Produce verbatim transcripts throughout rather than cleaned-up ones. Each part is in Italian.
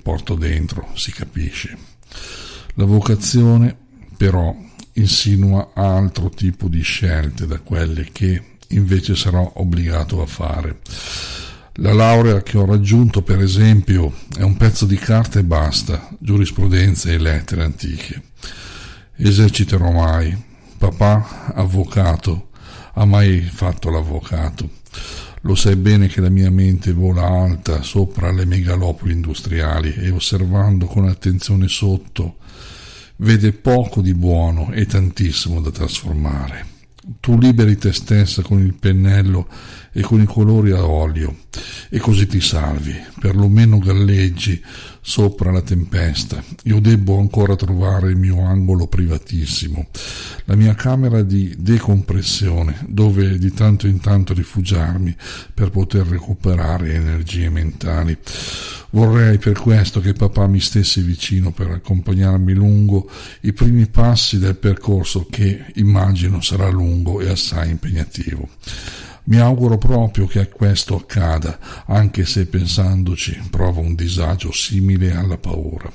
porto dentro, si capisce. La vocazione, però, insinua altro tipo di scelte da quelle che invece sarò obbligato a fare. La laurea che ho raggiunto, per esempio, è un pezzo di carta e basta, giurisprudenza e lettere antiche. Eserciterò mai. Papà, avvocato, ha mai fatto l'avvocato. Lo sai bene che la mia mente vola alta sopra le megalopoli industriali e, osservando con attenzione sotto, vede poco di buono e tantissimo da trasformare. Tu liberi te stessa con il pennello e con i colori a olio e così ti salvi, perlomeno galleggi sopra la tempesta. Io debbo ancora trovare il mio angolo privatissimo, la mia camera di decompressione, dove di tanto in tanto rifugiarmi per poter recuperare energie mentali. Vorrei per questo che papà mi stesse vicino per accompagnarmi lungo i primi passi del percorso che immagino sarà lungo e assai impegnativo. Mi auguro proprio che questo accada, anche se pensandoci provo un disagio simile alla paura.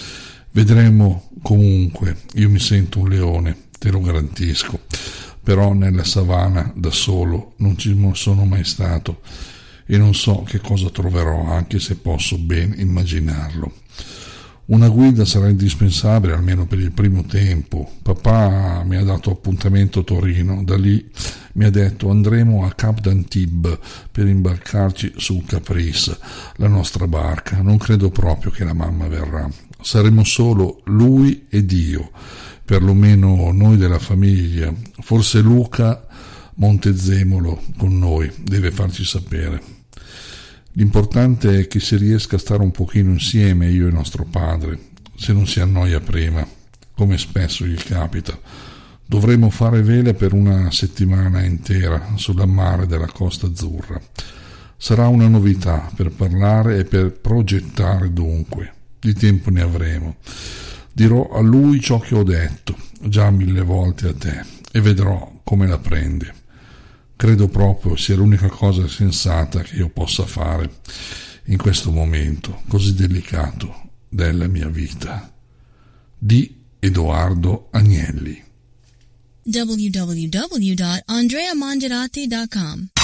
Vedremo comunque, io mi sento un leone, te lo garantisco, però nella savana da solo non ci sono mai stato e non so che cosa troverò, anche se posso ben immaginarlo. Una guida sarà indispensabile, almeno per il primo tempo. Papà mi ha dato appuntamento a Torino, da lì mi ha detto andremo a Cap d'Antibes per imbarcarci sul Caprice, la nostra barca. Non credo proprio che la mamma verrà. Saremo solo lui ed io, perlomeno noi della famiglia. Forse Luca Montezemolo con noi deve farci sapere. L'importante è che si riesca a stare un pochino insieme, io e nostro padre, se non si annoia prima, come spesso gli capita. Dovremo fare vela per una settimana intera sulla mare della Costa Azzurra. Sarà una novità per parlare e per progettare dunque. Di tempo ne avremo. Dirò a lui ciò che ho detto, già mille volte a te, e vedrò come la prende. Credo proprio sia l'unica cosa sensata che io possa fare in questo momento così delicato della mia vita. Di Edoardo Agnelli. w w w dot andrea mangiarati dot com